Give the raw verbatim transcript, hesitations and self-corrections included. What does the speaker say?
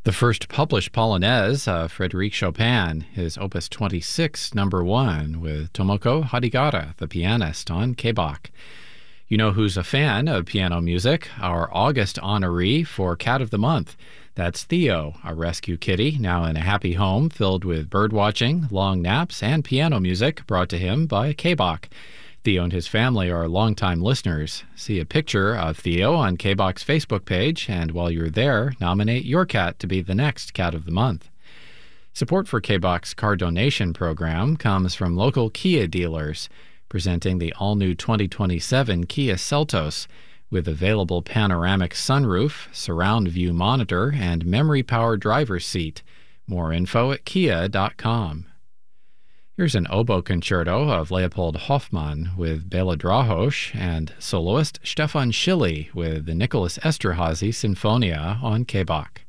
The first published Polonaise of Frédéric Chopin, his Opus twenty-six, number one, with Tomoko Hadigara, the pianist, on K B O C. You know who's a fan of piano music? Our August honoree for Cat of the Month. That's Theo, a rescue kitty now in a happy home filled with birdwatching, long naps, and piano music brought to him by K B O C. Theo and his family are longtime listeners. See a picture of Theo on K B O C's Facebook page, and while you're there, nominate your cat to be the next Cat of the Month. Support for K B O C's car donation program comes from local Kia dealers, presenting the all-new twenty twenty-seven Kia Seltos with available panoramic sunroof, surround view monitor, and memory-powered driver's seat. More info at kia dot com. Here's an oboe concerto of Leopold Hoffmann with Bela Drahosh and soloist Stefan Schilly with the Nicholas Esterhazy Sinfonia on K B O C.